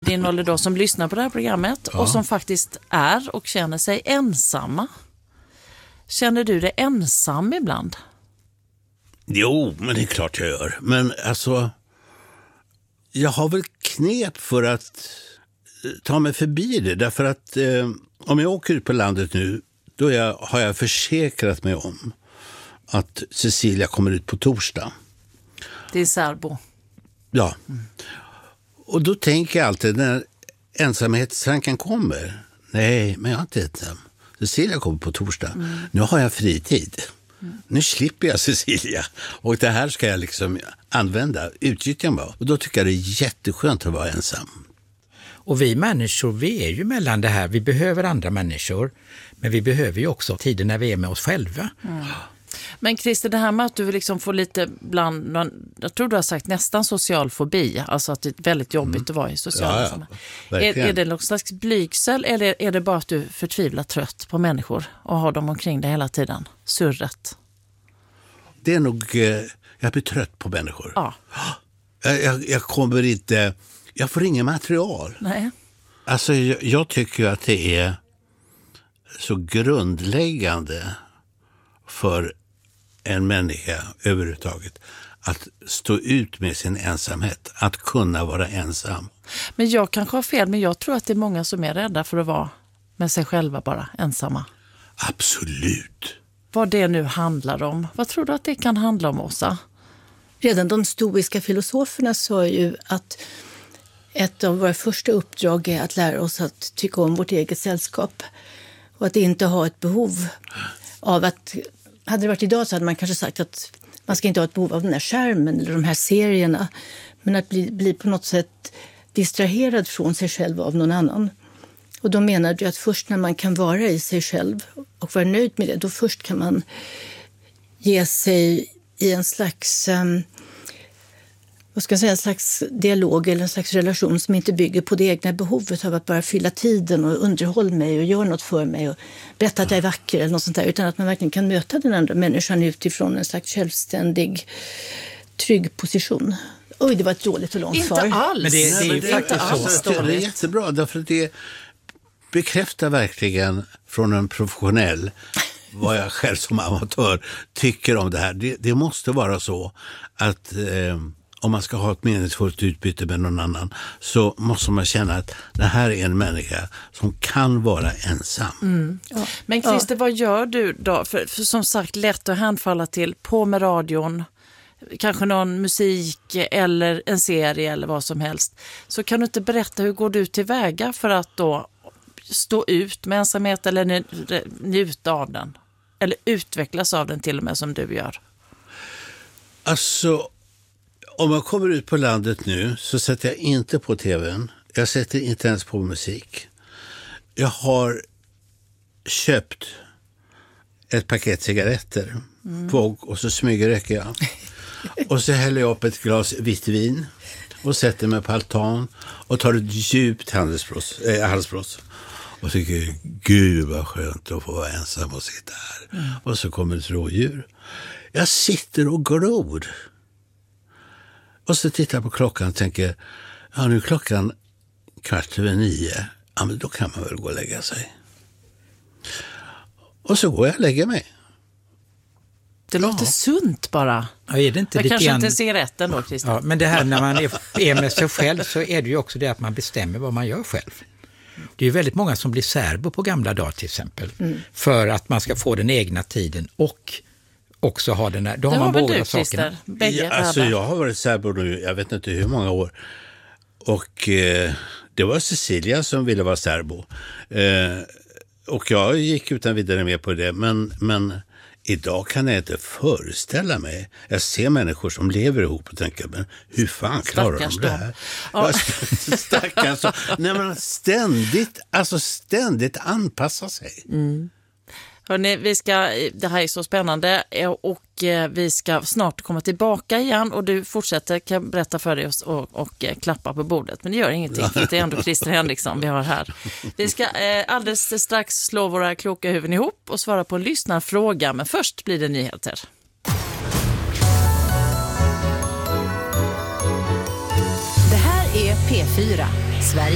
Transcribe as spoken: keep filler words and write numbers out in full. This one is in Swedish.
din ålder då som lyssnar på det här programmet ja. och som faktiskt är och känner sig ensamma. Känner du dig ensam ibland? Jo, men det är klart jag gör. Men alltså, jag har väl knep för att ta mig förbi det. Därför att eh, om jag åker ut på landet nu, då jag, har jag försäkrat mig om att Cecilia kommer ut på torsdag. Det är särbo. Ja. Mm. Och då tänker jag alltid när ensamhetstanken kommer. Nej, men jag har inte ensam. Cecilia kommer på torsdag. Mm. Nu har jag fritid. Mm. Nu slipper jag Cecilia. Och det här ska jag liksom använda, utnyttja mig. Och då tycker jag det är jätteskönt att vara ensam. Och vi människor, vi är ju mellan det här. Vi behöver andra människor. Men vi behöver ju också tiden när vi är med oss själva. Mm. Men Christer, det här med att du liksom får lite bland, jag tror du har sagt nästan social fobi, alltså att det är väldigt jobbigt mm. att vara i social ja, ja, är, är det någon slags blygsel eller är det bara att du förtvivlar trött på människor och har dem omkring dig hela tiden? Surret. Det är nog, eh, jag blir trött på människor. Ja. Jag, jag, jag kommer inte, jag får ingen material. Nej. Alltså jag, jag tycker att det är så grundläggande för en människa överhuvudtaget att stå ut med sin ensamhet, att kunna vara ensam. Men jag kanske har fel, men jag tror att det är många som är rädda för att vara med sig själva bara, ensamma. Absolut. Vad det nu handlar om. Vad tror du att det kan handla om, Åsa? Redan de stoiska filosoferna sa ju att ett av våra första uppdrag är att lära oss att tycka om vårt eget sällskap och att inte ha ett behov av att... Hade det varit idag så hade man kanske sagt att man ska inte ha ett behov av den här skärmen eller de här serierna. Men att bli, bli på något sätt distraherad från sig själv av någon annan. Och då menar du att först när man kan vara i sig själv och vara nöjd med det, då först kan man ge sig i en slags, um, vad ska jag säga, en slags dialog eller en slags relation som inte bygger på det egna behovet av att bara fylla tiden och underhålla mig och göra något för mig och berätta att jag är vacker eller något sånt där, utan att man verkligen kan möta den andra människan utifrån en slags självständig, trygg position. Oj, det var ett dåligt och långt inte svar. Inte alls. Men det, det är ju faktiskt så. Det är jättebra, därför att det bekräftar verkligen från en professionell vad jag själv som amatör tycker om det här. Det, det måste vara så att eh, om man ska ha ett meningsfullt utbyte med någon annan så måste man känna att det här är en människa som kan vara ensam. Mm. Ja. Men Christer, ja. vad gör du då? För, för som sagt, lätt att hänfalla till på med radion, kanske någon musik eller en serie eller vad som helst. Så kan du inte berätta hur går du tillväga för att då stå ut med ensamhet eller njuta av den? Eller utvecklas av den till och med som du gör? Alltså, om jag kommer ut på landet nu så sätter jag inte på tvn. Jag sätter inte ens på musik. Jag har köpt ett paket cigaretter mm. på, och så smygröker jag. Och så häller jag upp ett glas vitt vin och sätter mig på altan och tar ett djupt handelsblås, äh, halsblås. Och tycker, gud vad skönt att få vara ensam och sitta här. Mm. Och så kommer ett rådjur. Jag sitter och glor. Och så tittar jag på klockan och tänker, ja nu är klockan kvart över nio. Ja men då kan man väl gå och lägga sig. Och så går jag och lägger mig. Det ja. låter sunt bara. Ja, är det inte jag lite kanske grann... inte cigaretten då, Christer. Ja, men det här när man är, är med sig själv så är det ju också det att man bestämmer vad man gör själv. Det är ju väldigt många som blir särbo på gamla dagar till exempel. Mm. För att man ska få den egna tiden och också ha den här... Då det har man har båda du, sakerna. Ja, alltså jag har varit särbo nu, jag vet inte hur många år. Och eh, det var Cecilia som ville vara särbo. Eh, och jag gick utan vidare med på det. Men, men idag kan jag inte föreställa mig. Jag ser människor som lever ihop och tänker, men hur fan klarar Stackars de det här? Ja. Stackars. Nej, men ständigt, alltså ständigt anpassa sig. Mm. Hörrni, vi ska, det här är så spännande och vi ska snart komma tillbaka igen och du fortsätter, kan jag berätta för dig och, och, och klappa på bordet. Men det gör ingenting för det är ändå Christer Henriksson vi har här. Vi ska eh, alldeles strax slå våra kloka huvuden ihop och svara på en lyssnarfråga, men först blir det nyheter. Det här är P fyra, Sverige.